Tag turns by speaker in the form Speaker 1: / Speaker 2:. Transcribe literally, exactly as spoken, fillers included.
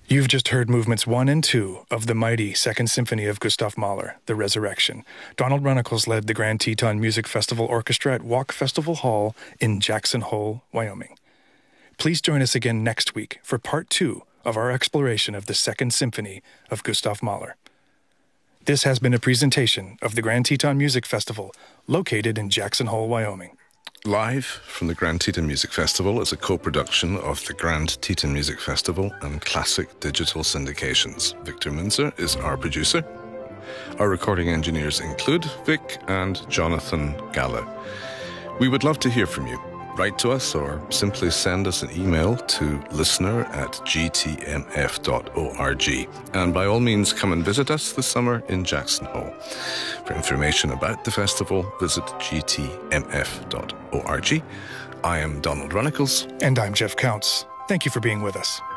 Speaker 1: You've just heard movements one and two of the mighty Second Symphony of Gustav Mahler, The Resurrection. Donald Runnicles led the Grand Teton Music Festival Orchestra at Walk Festival Hall in Jackson Hole, Wyoming. Please join us again next week for part two of our exploration of the Second Symphony of Gustav Mahler. This has been a presentation of the Grand Teton Music Festival, located in Jackson Hole, Wyoming.
Speaker 2: Live from the Grand Teton Music Festival is a co-production of the Grand Teton Music Festival and Classic Digital Syndications. Victor Munzer is our producer. Our recording engineers include Vic and Jonathan Galla. We would love to hear from you. Write to us or simply send us an email to listener at g t m f dot org. And by all means, come and visit us this summer in Jackson Hole. For information about the festival, visit g t m f dot org. I am Donald Runnicles.
Speaker 1: And I'm Jeff Counts. Thank you for being with us.